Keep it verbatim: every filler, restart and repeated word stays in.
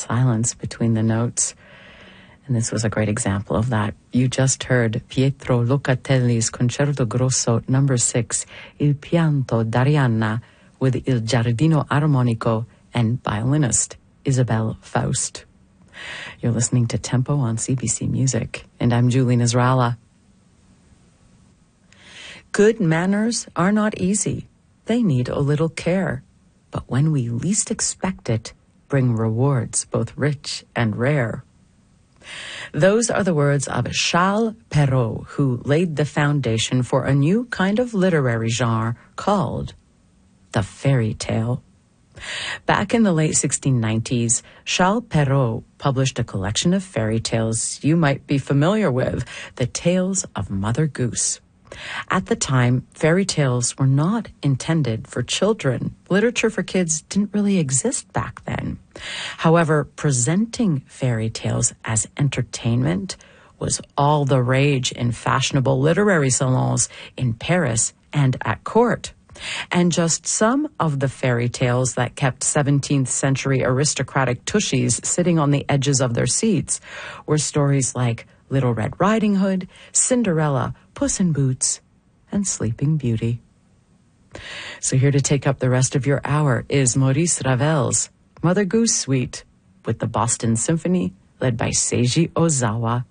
silence between the notes. And this was a great example of that. You just heard Pietro Locatelli's Concerto Grosso number six, Il Pianto d'Arianna, with Il Giardino Armonico and violinist Isabel Faust. You're listening to Tempo on C B C Music, and I'm Julie Nasrallah. Good manners are not easy. They need a little care. But when we least expect it, bring rewards both rich and rare. Those are the words of Charles Perrault, who laid the foundation for a new kind of literary genre called the fairy tale. Back in the late sixteen nineties, Charles Perrault published a collection of fairy tales you might be familiar with, The Tales of Mother Goose. At the time, fairy tales were not intended for children. Literature for kids didn't really exist back then. However, presenting fairy tales as entertainment was all the rage in fashionable literary salons in Paris and at court. And just some of the fairy tales that kept seventeenth century aristocratic tushies sitting on the edges of their seats were stories like Little Red Riding Hood, Cinderella, Puss in Boots, and Sleeping Beauty. So here to take up the rest of your hour is Maurice Ravel's Mother Goose Suite with the Boston Symphony led by Seiji Ozawa.